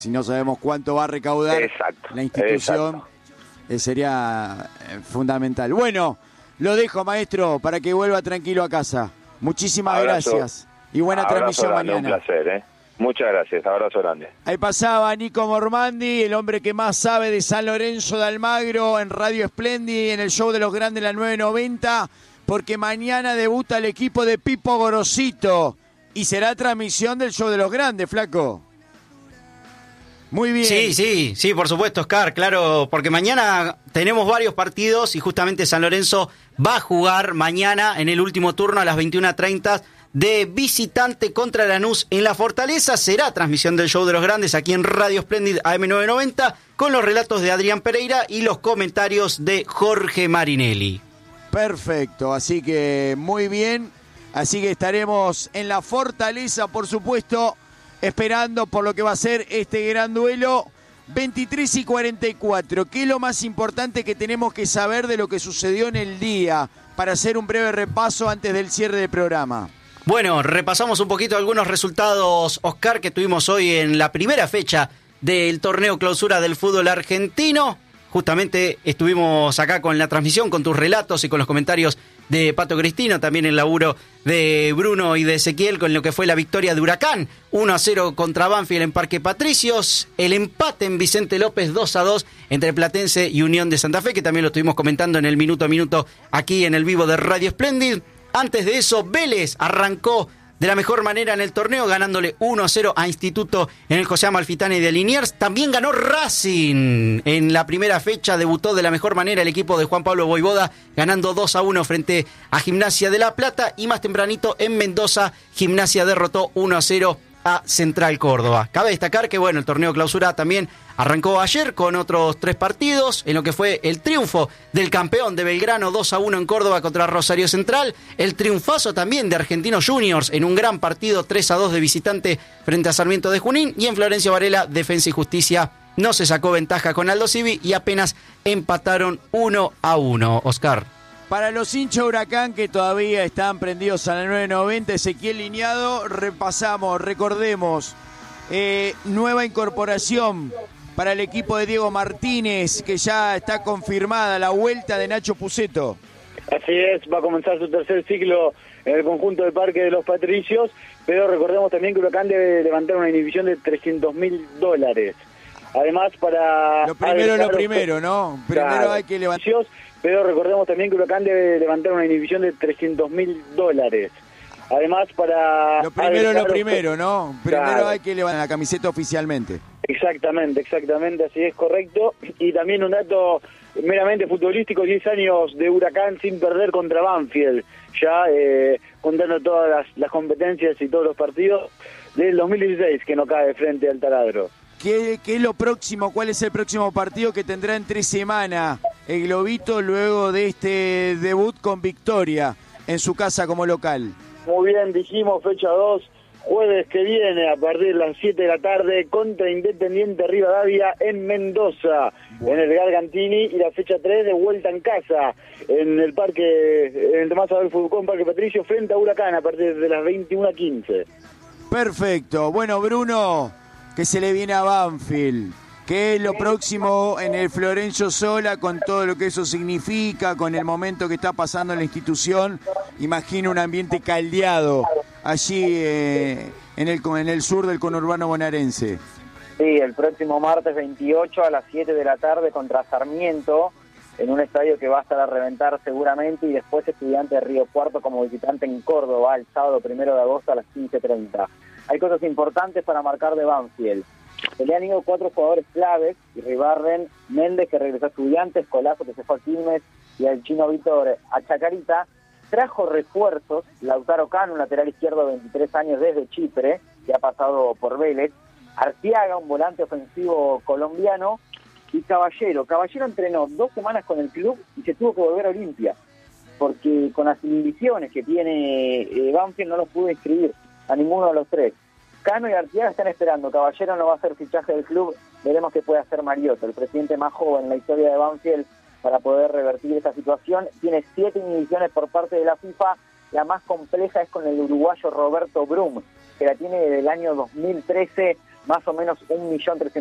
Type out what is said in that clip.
Si no sabemos cuánto va a recaudar la institución, sería fundamental. Bueno, lo dejo, maestro, para que vuelva tranquilo a casa. Muchísimas gracias y buena transmisión mañana. Un placer, Muchas gracias, abrazo grande. Ahí pasaba Nico Mormandi, el hombre que más sabe de San Lorenzo de Almagro en Radio Splendid, en el show de los grandes, la 990, porque mañana debuta el equipo de Pipo Gorosito y será transmisión del show de los grandes, flaco. Muy bien. Sí, por supuesto, Oscar, claro, porque mañana tenemos varios partidos y justamente San Lorenzo va a jugar mañana en el último turno a las 21:30 de visitante contra Lanús en la Fortaleza. Será transmisión del show de los grandes aquí en Radio Splendid AM990 con los relatos de Adrián Pereira y los comentarios de Jorge Marinelli. Perfecto, así que muy bien, así que estaremos en la Fortaleza, por supuesto, esperando por lo que va a ser este gran duelo. 23:44. ¿Qué es lo más importante que tenemos que saber de lo que sucedió en el día? Para hacer un breve repaso antes del cierre del programa. Bueno, repasamos un poquito algunos resultados, Oscar, que tuvimos hoy en la primera fecha del torneo clausura del fútbol argentino. Justamente estuvimos acá con la transmisión, con tus relatos y con los comentarios de Pato Cristino, también el laburo de Bruno y de Ezequiel con lo que fue la victoria de Huracán, 1-0 contra Banfield en Parque Patricios, el empate en Vicente López 2-2 entre Platense y Unión de Santa Fe, que también lo estuvimos comentando en el minuto a minuto aquí en el vivo de Radio Splendid. Antes de eso, Vélez arrancó de la mejor manera en el torneo, ganándole 1-0 a Instituto en el José Amalfitani de Liniers. También ganó Racing en la primera fecha, debutó de la mejor manera el equipo de Juan Pablo Voivoda, ganando 2-1 frente a Gimnasia de La Plata. Y más tempranito en Mendoza, Gimnasia derrotó 1-0 a Central Córdoba. Cabe destacar que bueno, el torneo clausura también arrancó ayer con otros 3 partidos, en lo que fue el triunfo del campeón de Belgrano 2-1 en Córdoba contra Rosario Central, el triunfazo también de Argentinos Juniors en un gran partido 3-2 de visitante frente a Sarmiento de Junín, y en Florencio Varela, Defensa y Justicia no se sacó ventaja con Aldo Civi y apenas empataron 1-1, Oscar. Para los hinchas Huracán que todavía están prendidos a la 990, Ezequiel Liñado, repasamos, recordemos, nueva incorporación para el equipo de Diego Martínez, que ya está confirmada la vuelta de Nacho Puceto. Así es, va a comenzar su tercer ciclo en el conjunto del Parque de los Patricios, pero recordemos también que Huracán debe levantar una inhibición de $300.000. Además, para... Lo primero, ¿no? Primero claro, hay que levantar... Pero recordemos también que Huracán debe levantar una inhibición de $300.000. Además, para... Lo primero, ¿no? Primero claro, hay que levantar la camiseta oficialmente. Exactamente, así es, correcto. Y también un dato meramente futbolístico, 10 años de Huracán sin perder contra Banfield, ya contando todas las competencias y todos los partidos del 2016 que no cae frente al Taladro. ¿Qué es lo próximo? ¿Cuál es el próximo partido que tendrá en 3 semanas el Globito luego de este debut con victoria en su casa como local? Muy bien, dijimos fecha 2, jueves que viene a partir de las 7 de la tarde contra Independiente Rivadavia en Mendoza, en el Gargantini, y la fecha 3 de vuelta en casa en el parque, en el Tomás Adolfo Ducón, Parque Patricio, frente a Huracán a partir de las 21:15. Perfecto. Bueno, Bruno, que se le viene a Banfield. ¿Qué es lo próximo en el Florencio Sola con todo lo que eso significa, con el momento que está pasando en la institución? Imagino un ambiente caldeado allí en el sur del conurbano bonaerense. Sí, el próximo martes 28 a las 7 de la tarde contra Sarmiento, en un estadio que va a estar a reventar seguramente, y después Estudiantes de Río Cuarto como visitante en Córdoba el sábado 1 de agosto a las 15:30. Hay cosas importantes para marcar de Banfield. Se le han ido 4 jugadores claves: Irribarren, Méndez, que regresó a Estudiantes, Colazo, que se fue a Quilmes, y al chino Víctor a Chacarita. Trajo refuerzos: Lautaro Cano, un lateral izquierdo de 23 años desde Chipre, que ha pasado por Vélez; Arteaga, un volante ofensivo colombiano; y Caballero. Caballero entrenó 2 semanas con el club y se tuvo que volver a Olimpia, porque con las inhibiciones que tiene Banfield no los pudo inscribir a ninguno de los 3. Cano y Arteaga están esperando. Caballero no va a hacer fichaje del club. Veremos qué puede hacer Mariotto, el presidente más joven en la historia de Banfield, para poder revertir esta situación. Tiene 7 inhibiciones por parte de la FIFA. La más compleja es con el uruguayo Roberto Brum, que la tiene desde el año 2013 más o menos 1.300.000